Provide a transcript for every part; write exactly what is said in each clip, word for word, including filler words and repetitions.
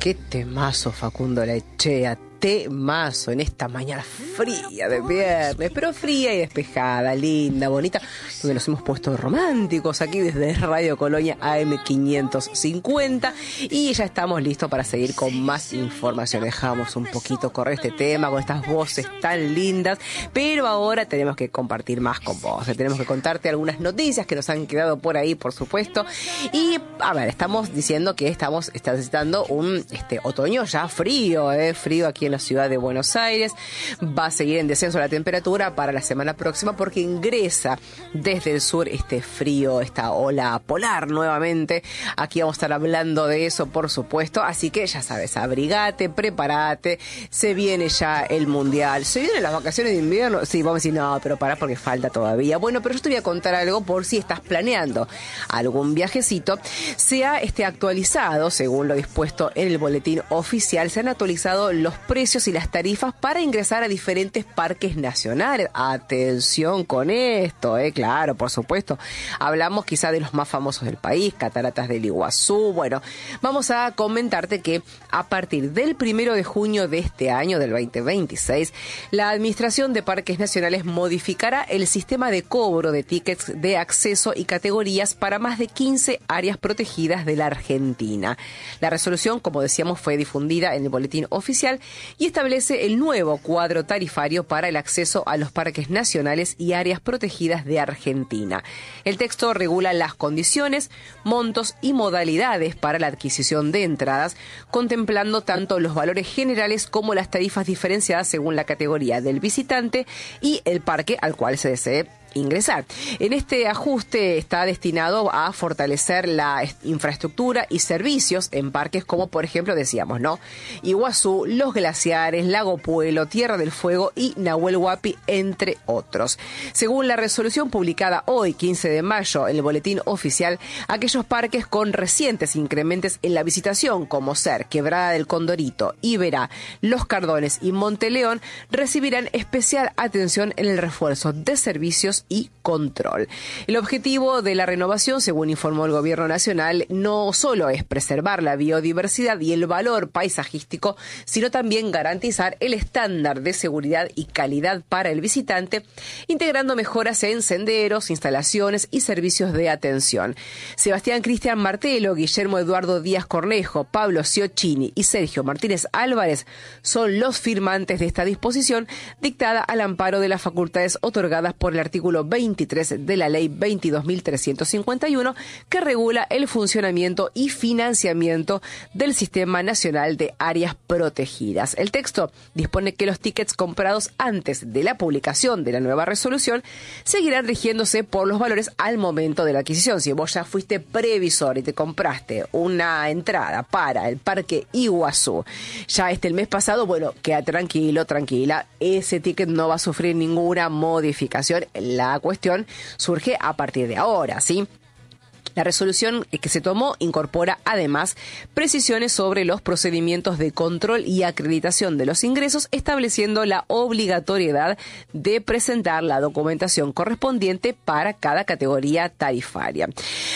Qué temazo, Facundo Laechea, temazo en esta mañana fría de viernes, pero fría y despejada, linda, bonita, donde nos hemos puesto románticos aquí desde Radio Colonia A M quinientos cincuenta y ya estamos listos para seguir con más información. Dejamos un poquito correr este tema con estas voces tan lindas, pero ahora tenemos que compartir más con vos, tenemos que contarte algunas noticias que nos han quedado por ahí, por supuesto, y a ver, estamos diciendo que estamos transitando un este otoño ya frío, eh, frío aquí en la ciudad de Buenos Aires. Va a seguir en descenso la temperatura para la semana próxima porque ingresa desde el sur este frío, esta ola polar nuevamente. Aquí vamos a estar hablando de eso, por supuesto, así que ya sabes, abrigate, prepárate, se viene ya el mundial, se vienen las vacaciones de invierno. Sí, vamos a decir, no, pero pará porque falta todavía. Bueno, pero yo te voy a contar algo por si estás planeando algún viajecito. Se ha este, actualizado, según lo dispuesto en el boletín oficial, se han actualizado los precios y las tarifas para ingresar a diferentes parques nacionales. Atención con esto, eh, claro, por supuesto. Hablamos quizá de los más famosos del país, Cataratas del Iguazú. Bueno, vamos a comentarte que a partir del primero de junio de este año, del veinte veintiséis, la Administración de Parques Nacionales modificará el sistema de cobro de tickets de acceso y categorías para más de quince áreas protegidas de la Argentina. La resolución, como decíamos, fue difundida en el boletín oficial y establece el nuevo cuadro tarifario para el acceso a los parques nacionales y áreas protegidas de Argentina. El texto regula las condiciones, montos y modalidades para la adquisición de entradas, contemplando tanto los valores generales como las tarifas diferenciadas según la categoría del visitante y el parque al cual se desee ingresar. En este ajuste está destinado a fortalecer la infraestructura y servicios en parques como, por ejemplo, decíamos, ¿no? Iguazú, Los Glaciares, Lago Puelo, Tierra del Fuego y Nahuel Huapi, entre otros. Según la resolución publicada hoy, quince de mayo, en el boletín oficial, aquellos parques con recientes incrementos en la visitación, como ser Quebrada del Condorito, Iberá, Los Cardones y Monteleón, recibirán especial atención en el refuerzo de servicios y control. El objetivo de la renovación, según informó el Gobierno Nacional, no solo es preservar la biodiversidad y el valor paisajístico, sino también garantizar el estándar de seguridad y calidad para el visitante, integrando mejoras en senderos, instalaciones y servicios de atención. Sebastián Cristian Martelo, Guillermo Eduardo Díaz Cornejo, Pablo Ciocchini y Sergio Martínez Álvarez son los firmantes de esta disposición dictada al amparo de las facultades otorgadas por el artículo veintitrés de la Ley veintidós mil trescientos cincuenta y uno, que regula el funcionamiento y financiamiento del Sistema Nacional de Áreas Protegidas. El texto dispone que los tickets comprados antes de la publicación de la nueva resolución seguirán rigiéndose por los valores al momento de la adquisición. Si vos ya fuiste previsor y te compraste una entrada para el Parque Iguazú ya este el mes pasado, bueno, queda tranquilo, tranquila, ese ticket no va a sufrir ninguna modificación. La La cuestión surge a partir de ahora, ¿sí? La resolución que se tomó incorpora además precisiones sobre los procedimientos de control y acreditación de los ingresos, estableciendo la obligatoriedad de presentar la documentación correspondiente para cada categoría tarifaria.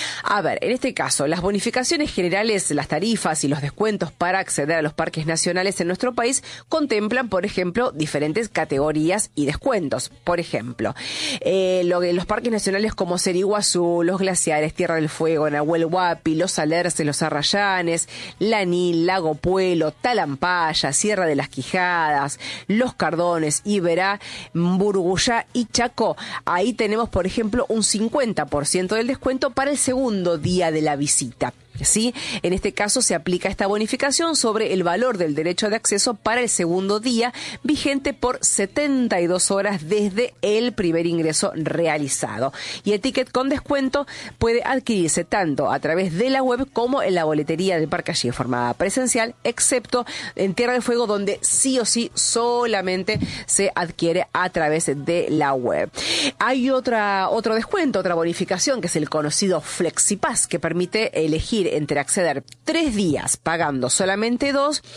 A ver, en este caso, las bonificaciones generales, las tarifas y los descuentos para acceder a los parques nacionales en nuestro país contemplan, por ejemplo, diferentes categorías y descuentos. Por ejemplo, eh, lo, los parques nacionales como ser Iguazú, Los Glaciares, Tierra del Fuego, Nahuel Huapi, Los Alerces, Los Arrayanes, Lanín, Lago Puelo, Talampaya, Sierra de las Quijadas, Los Cardones, Iberá, Mburguyá y Chacó. Ahí tenemos, por ejemplo, un cincuenta por ciento del descuento para el segundo día de la visita. ¿Sí? En este caso se aplica esta bonificación sobre el valor del derecho de acceso para el segundo día, vigente por setenta y dos horas desde el primer ingreso realizado. Y el ticket con descuento puede adquirirse tanto a través de la web como en la boletería del parque allí de forma presencial, excepto en Tierra del Fuego, donde sí o sí solamente se adquiere a través de la web. Hay otra otro descuento, otra bonificación, que es el conocido FlexiPass, que permite elegir entre acceder tres días pagando solamente dos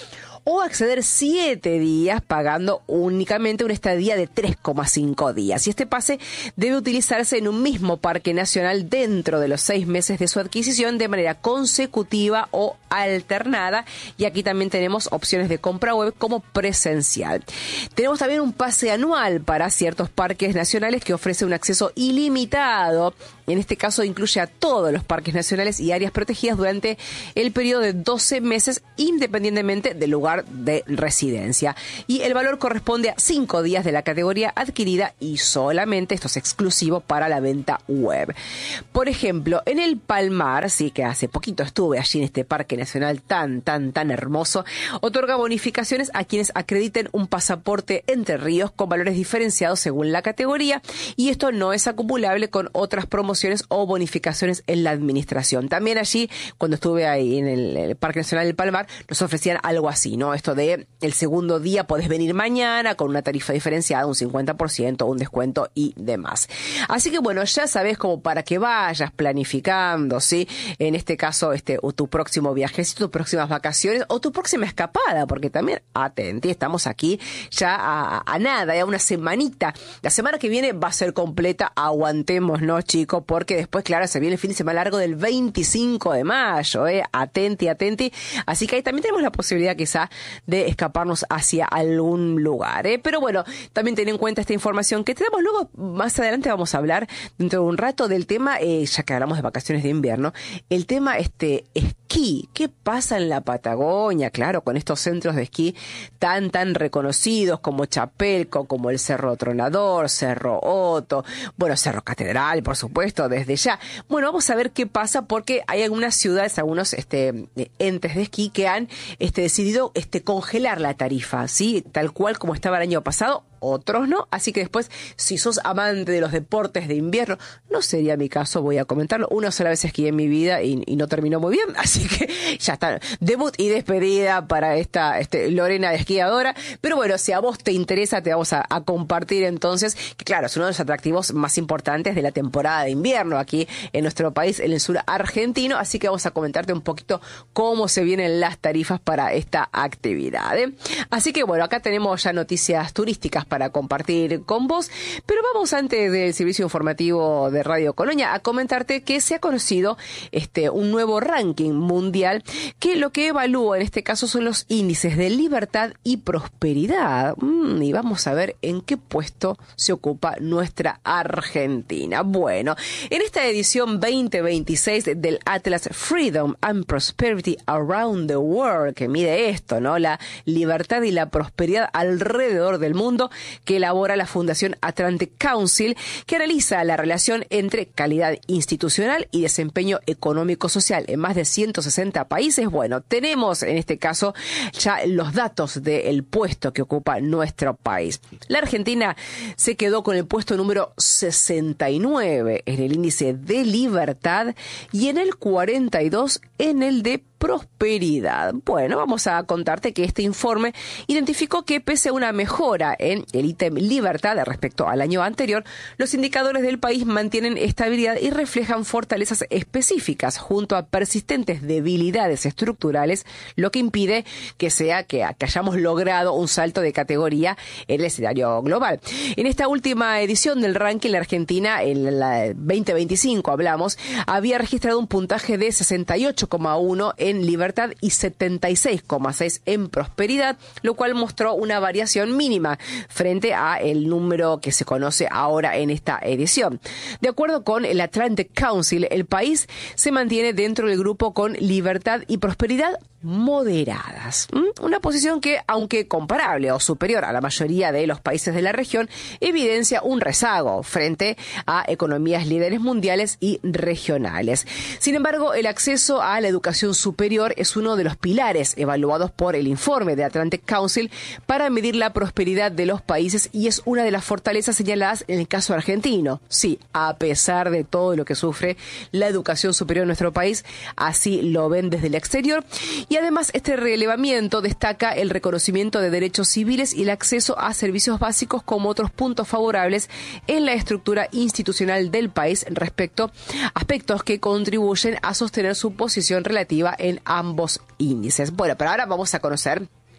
o acceder siete días pagando únicamente una estadía de tres coma cinco días. Y este pase debe utilizarse en un mismo parque nacional dentro de los seis meses de su adquisición de manera consecutiva o alternada. Y aquí también tenemos opciones de compra web como presencial. Tenemos también un pase anual para ciertos parques nacionales que ofrece un acceso ilimitado. En este caso incluye a todos los parques nacionales y áreas protegidas durante el periodo de doce meses, independientemente del lugar de residencia. Y el valor corresponde a cinco días de la categoría adquirida y solamente esto es exclusivo para la venta web. Por ejemplo, en el Palmar, sí que hace poquito estuve allí en este parque nacional tan, tan, tan hermoso, otorga bonificaciones a quienes acrediten un pasaporte Entre Ríos con valores diferenciados según la categoría, y esto no es acumulable con otras promociones o bonificaciones en la administración. También allí, cuando estuve ahí en el, el Parque Nacional del Palmar, nos ofrecían algo así, ¿no? Esto de el segundo día podés venir mañana con una tarifa diferenciada, un cincuenta por ciento, un descuento y demás. Así que bueno, ya sabés, como para que vayas planificando, ¿sí? En este caso, este, o tu próximo viaje, tus próximas vacaciones o tu próxima escapada, porque también, atenti, estamos aquí ya a, a nada, ya una semanita. La semana que viene va a ser completa, aguantémonos, chicos, porque después, claro, se viene el fin de semana largo del veinticinco de mayo, ¿eh? Atenti, atenti. Así que ahí también tenemos la posibilidad quizá de escaparnos hacia algún lugar, ¿eh? Pero bueno, también ten en cuenta esta información que tenemos luego, más adelante vamos a hablar dentro de un rato del tema, eh, ya que hablamos de vacaciones de invierno, el tema este esquí. ¿Qué pasa en la Patagonia? Claro, con estos centros de esquí tan, tan reconocidos como Chapelco, como el Cerro Tronador, Cerro Otto, bueno, Cerro Catedral, por supuesto, desde ya. Bueno, vamos a ver qué pasa, porque hay algunas ciudades, algunos este, entes de esquí que han este, decidido este, congelar la tarifa, ¿sí? Tal cual como estaba el año pasado. Otros no, así que después, si sos amante de los deportes de invierno, no sería mi caso, voy a comentarlo, una sola vez esquié en mi vida y, y no terminó muy bien, así que ya está, debut y despedida para esta este, Lorena esquiadora. Pero bueno, si a vos te interesa, te vamos a, a compartir entonces, que claro, es uno de los atractivos más importantes de la temporada de invierno aquí en nuestro país, en el sur argentino, así que vamos a comentarte un poquito cómo se vienen las tarifas para esta actividad, ¿eh? Así que bueno, acá tenemos ya noticias turísticas para compartir con vos, pero vamos, antes del servicio informativo de Radio Colonia, a comentarte que se ha conocido este un nuevo ranking mundial que lo que evalúa en este caso son los índices de libertad y prosperidad. Mm, y vamos a ver en qué puesto se ocupa nuestra Argentina. Bueno, en esta edición veinte veintiséis del Atlas Freedom and Prosperity Around the World, que mide esto, ¿no? La libertad y la prosperidad alrededor del mundo, que elabora la Fundación Atlantic Council, que analiza la relación entre calidad institucional y desempeño económico-social en más de ciento sesenta países. Bueno, tenemos en este caso ya los datos del puesto que ocupa nuestro país. La Argentina se quedó con el puesto número sesenta y nueve en el índice de libertad y en el cuarenta y dos en el de prosperidad. Bueno, vamos a contarte que este informe identificó que pese a una mejora en el ítem libertad respecto al año anterior, los indicadores del país mantienen estabilidad y reflejan fortalezas específicas junto a persistentes debilidades estructurales, lo que impide que sea que, que hayamos logrado un salto de categoría en el escenario global. En esta última edición del ranking, la Argentina, en la veinte veinticinco hablamos, había registrado un puntaje de sesenta y ocho coma uno en libertad y setenta y seis coma seis en prosperidad, lo cual mostró una variación mínima frente a el número que se conoce ahora en esta edición. De acuerdo con el Atlantic Council, el país se mantiene dentro del grupo con libertad y prosperidad moderadas. ¿Mm? Una posición que, aunque comparable o superior a la mayoría de los países de la región, evidencia un rezago frente a economías líderes mundiales y regionales. Sin embargo, el acceso a la educación superior es uno de los pilares evaluados por el informe de Atlantic Council para medir la prosperidad de los países y es una de las fortalezas señaladas en el caso argentino. Sí, a pesar de todo lo que sufre la educación superior en nuestro país, así lo ven desde el exterior. Y además, este relevamiento destaca el reconocimiento de derechos civiles y el acceso a servicios básicos como otros puntos favorables en la estructura institucional del país respecto a aspectos que contribuyen a sostener su posición relativa en ambos índices. Bueno, pero ahora vamos a conocer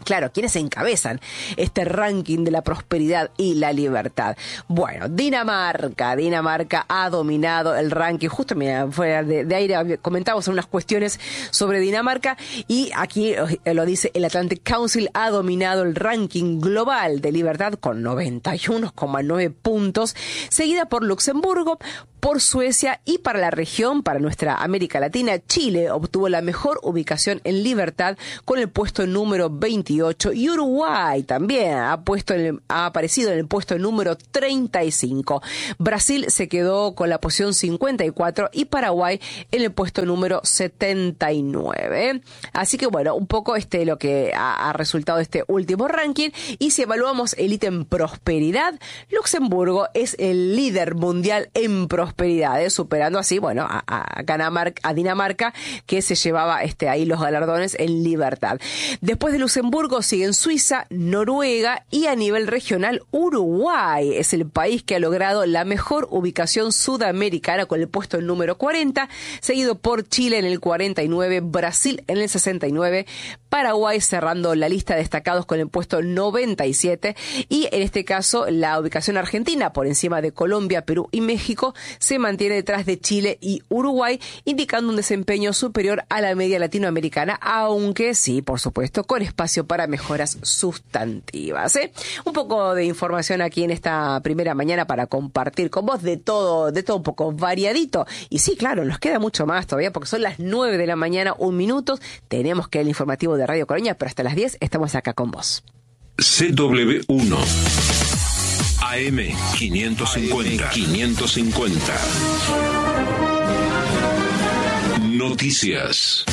Claro, ¿quiénes encabezan este ranking de la prosperidad y la libertad? Bueno, Dinamarca. Dinamarca ha dominado el ranking. Justo, mira, fuera de, de aire comentábamos unas cuestiones sobre Dinamarca y aquí lo dice el Atlantic Council, ha dominado el ranking global de libertad con noventa y uno coma nueve puntos, seguida por Luxemburgo, por Suecia y para la región, para nuestra América Latina, Chile obtuvo la mejor ubicación en libertad con el puesto número veintiocho y Uruguay también ha, puesto en el, ha aparecido en el puesto número treinta y cinco. Brasil se quedó con la posición cincuenta y cuatro y Paraguay en el puesto número setenta y nueve. Así que bueno, un poco este lo que ha, ha resultado este último ranking. Y si evaluamos el ítem prosperidad, Luxemburgo es el líder mundial en prosperidad. Prosperidades, superando así, bueno, a, a, Dinamarca, a Dinamarca, que se llevaba este ahí los galardones en libertad. Después de Luxemburgo siguen Suiza, Noruega y a nivel regional Uruguay. Es el país que ha logrado la mejor ubicación sudamericana con el puesto número cuarenta, seguido por Chile en el cuarenta y nueve, Brasil en el sesenta y nueve, Paraguay cerrando la lista de destacados con el puesto noventa y siete y en este caso la ubicación argentina por encima de Colombia, Perú y México se mantiene detrás de Chile y Uruguay, indicando un desempeño superior a la media latinoamericana, aunque sí, por supuesto, con espacio para mejoras sustantivas, ¿eh? Un poco de información aquí en esta primera mañana para compartir con vos de todo, de todo un poco variadito. Y sí, claro, nos queda mucho más todavía porque son las nueve de la mañana, un minuto. Tenemos que el informativo de Radio Colonia, pero hasta las diez estamos acá con vos. C W uno. A M quinientos cincuenta. quinientos cincuenta. Noticias.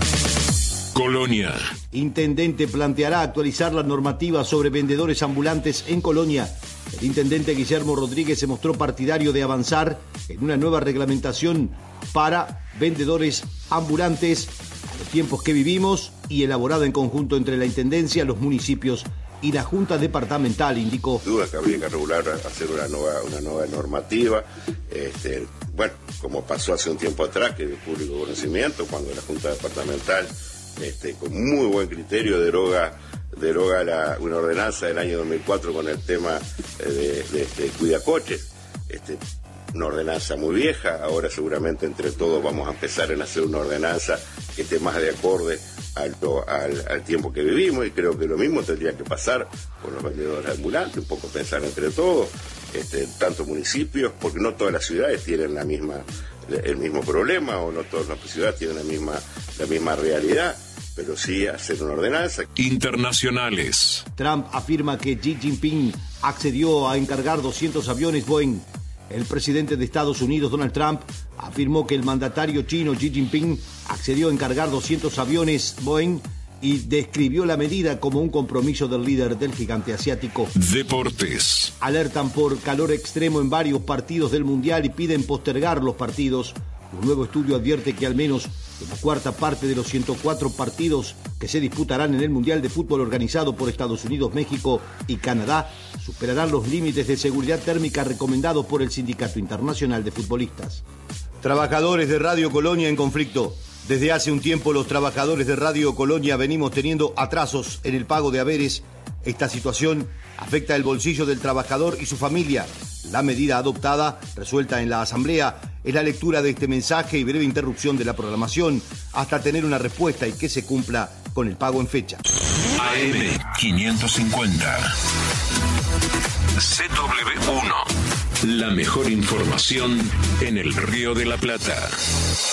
Colonia. Intendente planteará actualizar la normativa sobre vendedores ambulantes en Colonia. El intendente Guillermo Rodríguez se mostró partidario de avanzar en una nueva reglamentación para vendedores ambulantes a los tiempos que vivimos y elaborada en conjunto entre la Intendencia, los municipios y la Junta Departamental, indicó. Duda que habría que regular, hacer una nueva, una nueva normativa, este, bueno, como pasó hace un tiempo atrás, que de público conocimiento, cuando la Junta Departamental, este, con muy buen criterio, deroga, deroga la, una ordenanza del año dos mil cuatro con el tema de, de, de este, cuidacoches, este, una ordenanza muy vieja. Ahora seguramente entre todos vamos a empezar en hacer una ordenanza que esté más de acorde al, al, al tiempo que vivimos, y creo que lo mismo tendría que pasar con los vendedores ambulantes, un poco pensar entre todos, este, tanto municipios, porque no todas las ciudades tienen la misma, el mismo problema, o no todas las ciudades tienen la misma, la misma realidad, pero sí hacer una ordenanza. Internacionales. Trump afirma que Xi Jinping accedió a encargar doscientos aviones Boeing. El presidente de Estados Unidos, Donald Trump, afirmó que el mandatario chino Xi Jinping accedió a encargar doscientos aviones Boeing y describió la medida como un compromiso del líder del gigante asiático. Deportes. Alertan por calor extremo en varios partidos del Mundial y piden postergar los partidos. Un nuevo estudio advierte que al menos una cuarta parte de los ciento cuatro partidos que se disputarán en el Mundial de Fútbol organizado por Estados Unidos, México y Canadá superarán los límites de seguridad térmica recomendados por el Sindicato Internacional de Futbolistas. Trabajadores de Radio Colonia en conflicto. Desde hace un tiempo los trabajadores de Radio Colonia venimos teniendo atrasos en el pago de haberes. Esta situación afecta el bolsillo del trabajador y su familia. La medida adoptada, resuelta en la Asamblea, es la lectura de este mensaje y breve interrupción de la programación hasta tener una respuesta y que se cumpla con el pago en fecha. A M quinientos cincuenta. C W uno. La mejor información en el Río de la Plata.